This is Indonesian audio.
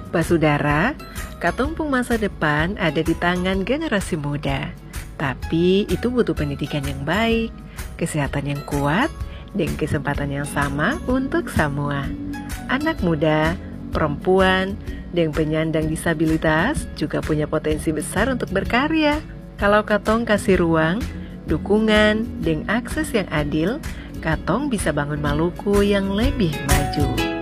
Basudara, katumpung masa depan ada di tangan generasi muda. Tapi itu butuh pendidikan yang baik, kesehatan yang kuat, dan kesempatan yang sama untuk semua. Anak muda, perempuan, dan penyandang disabilitas juga punya potensi besar untuk berkarya. Kalau katong kasih ruang, dukungan, dan akses yang adil, katong bisa bangun Maluku yang lebih maju.